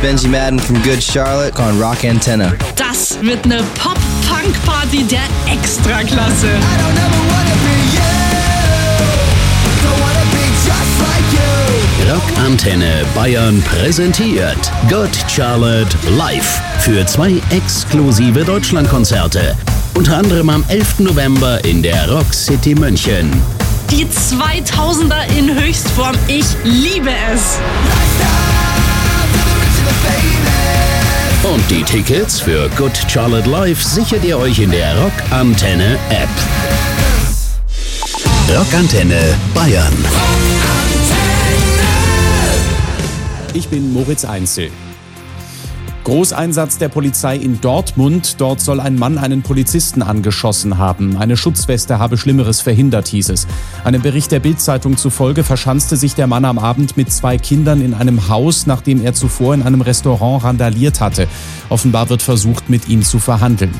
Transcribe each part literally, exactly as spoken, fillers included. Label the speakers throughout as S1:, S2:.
S1: Benji Madden from Good Charlotte on Rock Antenne.
S2: Das wird eine Pop-Punk-Party der Extraklasse.
S3: Rock Antenne Bayern präsentiert Good Charlotte live für zwei exklusive Deutschlandkonzerte. Unter anderem am elften November in der Rock City München.
S2: Die zweitausender in Höchstform, ich liebe es.
S3: Und die Tickets für Good Charlotte Live sichert ihr euch in der Rock Antenne App. Rock Antenne Bayern.
S4: Ich bin Moritz Einzel. Großeinsatz der Polizei in Dortmund. Dort soll ein Mann einen Polizisten angeschossen haben. Eine Schutzweste habe Schlimmeres verhindert, hieß es. Einem Bericht der Bild-Zeitung zufolge verschanzte sich der Mann am Abend mit zwei Kindern in einem Haus, nachdem er zuvor in einem Restaurant randaliert hatte. Offenbar wird versucht, mit ihm zu verhandeln.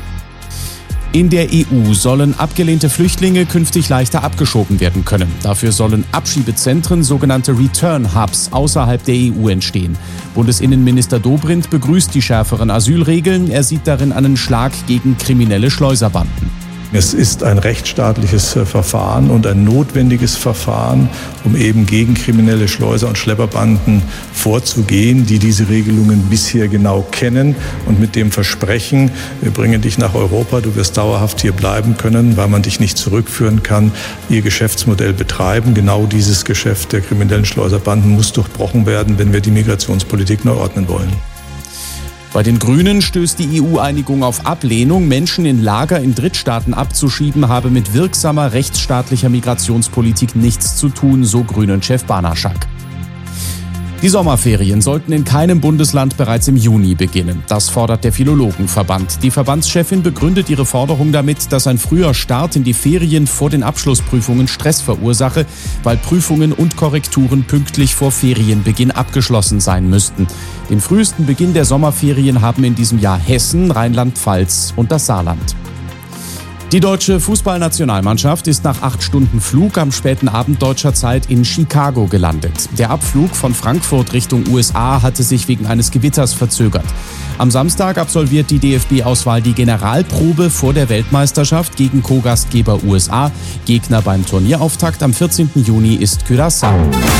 S4: In der E U sollen abgelehnte Flüchtlinge künftig leichter abgeschoben werden können. Dafür sollen Abschiebezentren, sogenannte Return Hubs, außerhalb der E U entstehen. Bundesinnenminister Dobrindt begrüßt die schärferen Asylregeln. Er sieht darin einen Schlag gegen kriminelle Schleuserbanden.
S5: Es ist ein rechtsstaatliches Verfahren und ein notwendiges Verfahren, um eben gegen kriminelle Schleuser- und Schlepperbanden vorzugehen, die diese Regelungen bisher genau kennen und mit dem Versprechen, wir bringen dich nach Europa, du wirst dauerhaft hier bleiben können, weil man dich nicht zurückführen kann, ihr Geschäftsmodell betreiben. Genau dieses Geschäft der kriminellen Schleuserbanden muss durchbrochen werden, wenn wir die Migrationspolitik neu ordnen wollen.
S4: Bei den Grünen stößt die E U-Einigung auf Ablehnung. Menschen in Lager in Drittstaaten abzuschieben, habe mit wirksamer rechtsstaatlicher Migrationspolitik nichts zu tun, so Grünen-Chef Banaschak. Die Sommerferien sollten in keinem Bundesland bereits im Juni beginnen. Das fordert der Philologenverband. Die Verbandschefin begründet ihre Forderung damit, dass ein früher Start in die Ferien vor den Abschlussprüfungen Stress verursache, weil Prüfungen und Korrekturen pünktlich vor Ferienbeginn abgeschlossen sein müssten. Den frühesten Beginn der Sommerferien haben in diesem Jahr Hessen, Rheinland-Pfalz und das Saarland. Die deutsche Fußballnationalmannschaft ist nach acht Stunden Flug am späten Abend deutscher Zeit in Chicago gelandet. Der Abflug von Frankfurt Richtung U S A hatte sich wegen eines Gewitters verzögert. Am Samstag absolviert die D F B-Auswahl die Generalprobe vor der Weltmeisterschaft gegen Co-Gastgeber U S A. Gegner beim Turnierauftakt am vierzehnten Juni ist Curaçao.